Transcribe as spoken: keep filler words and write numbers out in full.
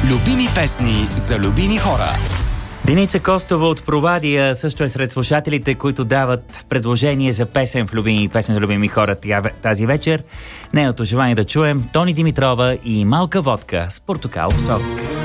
Любими песни за любими хора. Деница Костова от Провадия също е сред слушателите, които дават предложение за песен в любими песен за любими хора тази вечер. Нейното желание да чуем Тони Димитрова и Малка водка с портокалов сок.